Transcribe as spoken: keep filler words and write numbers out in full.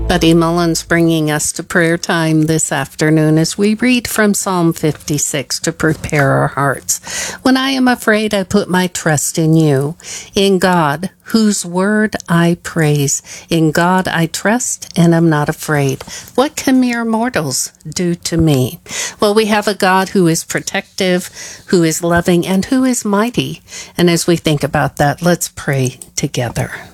Buddy Mullins bringing us to prayer time this afternoon as we read from Psalm fifty-six to prepare our hearts. When I am afraid, I put my trust in you, in God, whose word I praise. In God I trust and am not afraid. What can mere mortals do to me? Well, we have a God who is protective, who is loving, and who is mighty. And as we think about that, let's pray together.